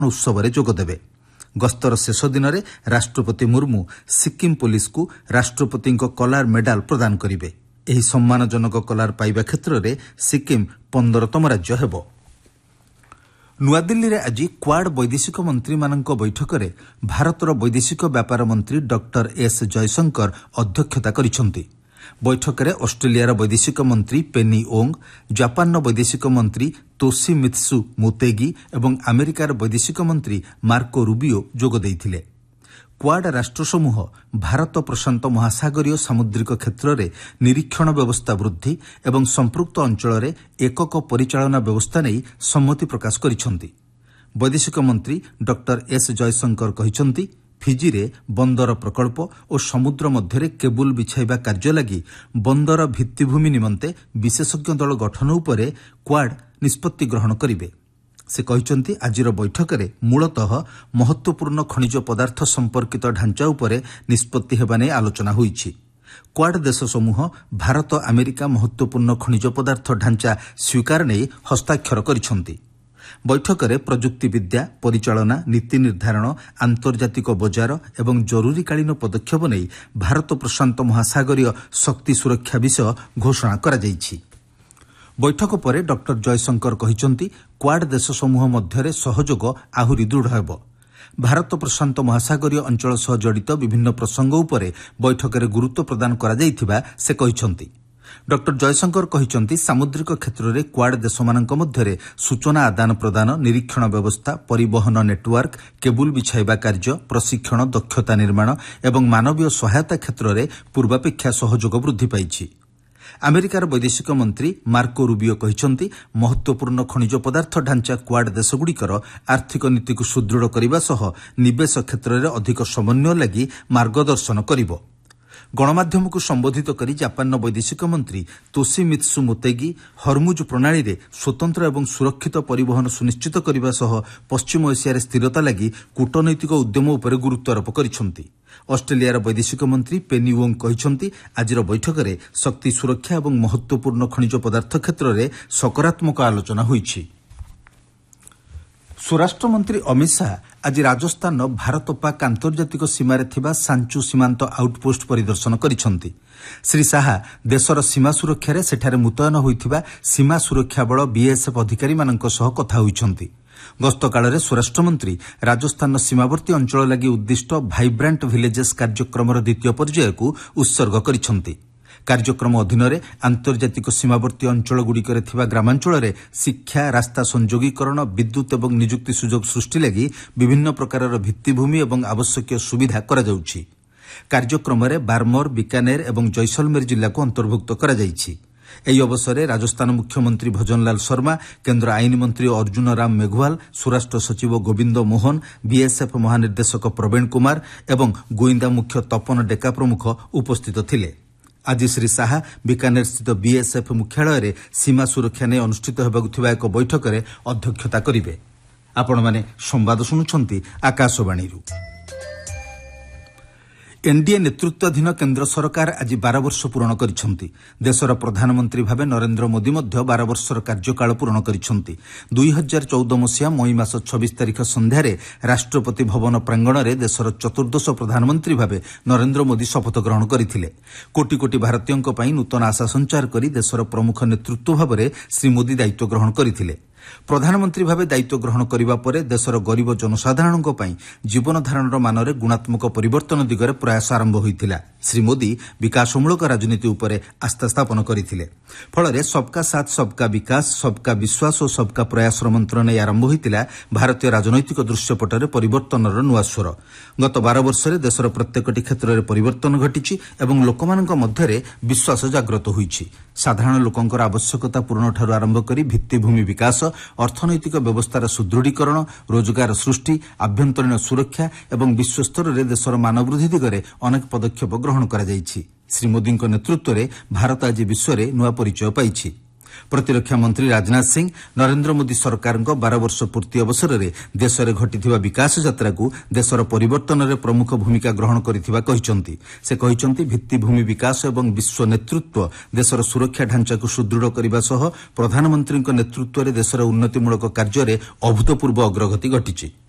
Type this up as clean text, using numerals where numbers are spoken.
उत्सव जोगदेवे। गस्तर शेष दिन में राष्ट्रपति मुर्मू सिक्किम पुलिस को राष्ट्रपति कलार मेडाल प्रदान करेंगे। यह सम्मानजनक कलार पाइबा क्षेत्र में सिक्किम 15तम राज्य हेबो। नुआदिल्ली में आज क्वाड वैदेशिक मंत्री मानक बैठक में भारतर वैदेशिक व्यापार मंत्री डॉक्टर एस जयशंकर अध्यक्षता करिसेंति। बैठक में ऑस्ट्रेलिया वैदेशिक मंत्री पेनी ओंग, जापान वैदेशिक मंत्री तोशिमित्सु मोतेगी एवं अमेरिकार वैदेशिक मंत्री मार्को रूबियो जोग देइथिले। क्वाड राष्ट्र समूह भारत प्रशांत महासागरीय सामुद्रिक क्षेत्र में निरीक्षण व्यवस्था वृद्धि एवं संपृक्त अंचल में एकक परिचालना व्यवस्था नहीं सम्मति प्रकाश करिसेंति। वैदेशिक मंत्री डॉक्टर एस जयशंकर कहिसेंति फिजी रे बंदर प्रकल्प और समुद्र मध्य केबुल बिछाइबा कार्य लगी बंदर भित्तिभूमि निमंते विशेषज्ञ दल गठन उपरे क्वाड निष्पत्ति ग्रहण करिवे। से कहिसेंति आजिर बैठक में मूलतः महत्वपूर्ण खनिज पदार्थ संपर्कित ढांचा उपरे निष्पत्ति हेबा नै आलोचना होईछि। क्वाड देश समूह भारत अमेरिका महत्वपूर्ण खनिज पदार्थ ढांचा स्वीकार नै हस्ताक्षर करिसेंति। बैठक में प्रजुक्ति विद्या, परिचालना, नीति निर्धारण, आंतर्जातिक बजार एवं जरूरीकालीन पदक्षेप नहीं भारत प्रशांत महासागरीय शक्ति सुरक्षा विषय घोषणा करा जाइछि। बैठक पर डॉक्टर जयशंकर कहिसेंति क्वाड देश समूह मध्य सहयोग आहुरी दृढ़ हेब। भारत प्रशांत महासागरीय अंचल सह जड़ित विभिन्न प्रसंग उपरे बैठक में गुरुत्व प्रदान करा जाइथिबा से कहिसेंति। डॉक्टर जयशंकर कहिसेंति सामुद्रिक क्षेत्र में क्वाड देशमानक मध्य सूचना आदान प्रदान, निरीक्षण व्यवस्था, परिवहन नेटवर्क, केबुल बिछाइबा कार्य, प्रशिक्षण, दक्षता निर्माण एवं मानवीय सहायता क्षेत्र में पूर्वापेक्षा सहयोग वृद्धि पाइछि। अमेरिकार वैदेशिक मंत्री मार्को रूबियो कहिसेंति महत्वपूर्ण खनिज पदार्थ ढांचा क्वाड देशगुड़िकर आर्थिक नीति को सुदृढ़ करने सह निवेश क्षेत्र में अधिक समन्वय लगी मार्गदर्शन करिबो। गणमाध्यम को संबोधित करी जापान वैदेशिक मंत्री तोशिमित्सु मोतेगी हरमुज प्रणाली रे स्वतंत्र एवं सुरक्षित परिवहन सुनिश्चित करने सह पश्चिम एशिया स्थिरता लगी कूटनैतिक उद्यम उपर गुरुत्वारोप करिसेंति। ऑस्ट्रेलिया वैदेशिक मंत्री पेनी ओंग कहिसेंति आजिर बैठक में शक्ति सुरक्षा एवं महत्वपूर्ण खनिज पदार्थ क्षेत्र में सकारात्मक आलोचना होईछि। स्वराष्ट्र मंत्री अमित शाह आज राजस्थान भारत पाक आंतर्जातिक सीमार थिबा सांचु सीमांत आउटपोस्ट परिदर्शन करिसेंति। श्री शाह देशर सीमा सुरक्षा रे सेठारे मुतयन होइथिबा सीमा सुरक्षा बल बीएसएफ अधिकारी मानक सह कथा होइछंति। गस्त काल में स्वराष्ट्र मंत्री राजस्थान सीमावर्ती अंचल लगी उद्दिष्ट भाइब्रांट विलेजेस कार्यक्रम द्वितीय पर्याय को उत्सर्ग करिसेंति। कार्यक्रम अधीन आंतर्जातिक सीमावर्ती अंचलगुड़िकर ग्रामांचल में शिक्षा, रास्ता संयोगीकरण, विद्युत एवं निजुक्ति सुजोग सृष्टि लगी विभिन्न प्रकार भित्तिभूमि एवं आवश्यक सुविधा करा जाउछि। कार्यक्रम में बारमर, बीकानेर एवं जैसलमेर जिला को अंतर्भुक्त करा जाइछि। ଏହି ଅବସରରେ ରାଜସ୍ଥାନ ମୁଖ୍ୟମନ୍ତ୍ରୀ ଭଜନଲାଲ ଶର୍ମା, କେନ୍ଦ୍ର ଆଇନ ମନ୍ତ୍ରୀ ଅର୍ଜୁନ ରାମ ମେଘୱାଲ, ସ୍ୱରାଷ୍ଟ୍ର ସଚିବ ଗୋବିନ୍ଦ ମୋହନ, ବିଏସ୍ଏଫ୍ ମହାନିର୍ଦ୍ଦେଶକ ପ୍ରବୀଣ କୁମାର ଏବଂ ଗୋଇନ୍ଦା ମୁଖ୍ୟ ତପନ ଡେକା ପ୍ରମୁଖ ଉପସ୍ଥିତ ଥିଲେ। ଆଜି ଶ୍ରୀ ଶାହା ବିକାନେରସ୍ଥିତ ବିଏସ୍ଏଫ୍ ମୁଖ୍ୟାଳୟରେ ସୀମା ସୁରକ୍ଷା ନେଇ ଅନୁଷ୍ଠିତ ହେବାକୁ ଥିବା ଏକ ବୈଠକରେ ଅଧ୍ୟକ୍ଷତା କରିବେ। ଆପଣମାନେ ସମ୍ବାଦ ଶୁଣୁଛନ୍ତି ଆକାଶବାଣୀରୁ। एनडीए नेतृत्वाधीन केन्द्र सरकार आज 12 वर्ष पूर्ण करिसेंति। देशर प्रधानमंत्री भावे नरेंद्र मोदी मध्य 12 वर्षर कार्यकाल पूर्ण करिसेंति। 2014 मसीहा मई मास 26 तारिख संध्यार राष्ट्रपति भवन प्रांगण में देशर चतुर्दश प्रधानमंत्री भावे नरेंद्र मोदी शपथ ग्रहण करथिले। कोटी कोटी भारतीयों पई नूतन आशा संचार करी देशर प्रमुख नेतृत्व भाव श्री मोदी दायित्व ग्रहण करथिले। प्रधानमंत्री भावे दायित्व ग्रहण करिबा परे देशर गरीब जनसाधारणक पई जीवन धारणर मानरे गुणात्मक परिवर्तन दिगरे प्रयास आरंभ होइतिला। श्री मोदी विकासमूलक राजनीति उपरे आस्था स्थापन करथिले। फलरे सबका साथ सबका विकास, सबका विश्वास और सबका प्रयासर मंत्र नै आरंभ होइतिला भारतीय राजनैतिक दृश्यपटरे परिवर्तनर नुआ स्वर। गत 12 वर्षरे देशर प्रत्येकटी क्षेत्ररे परिवर्तन घटिछि एवं लोकमानक मध्यरे विश्वास जाग्रत होइछि। साधारण लोकंकर आवश्यकता पूर्ण ठारू आरंभ करी भित्तिभूमि विकास, अर्थनैतिक व्यवस्थार सुदृढ़ीकरण, रोजगार सृष्टि, आभ्यंतरीण सुरक्षा एवं विश्वस्तर में देशर मानवृद्धि दिगरे अनेक पदक्षेप ग्रहण करा जाइछि। श्री मोदी नेतृत्व में भारत आज विश्व में नुआ परिचय पाइछि। प्रतिरक्षा मंत्री राजनाथ सिंह नरेंद्र मोदी सरकार 12 वर्ष पूर्ति अवसर में देश में घटिथिबा विकास यात्रा को देशर परिवर्तन में प्रमुख भूमिका ग्रहण करिथिबा कहिसंति। से कहिसंति भित्तिभूमि विकास एवं विश्व नेतृत्व देशर सुरक्षा ढांचा को सुदृढ़ करने सह प्रधानमंत्री नेतृत्व में देशर उन्नतिमूलक कार्य में अभूतपूर्व अग्रगति घटिछि।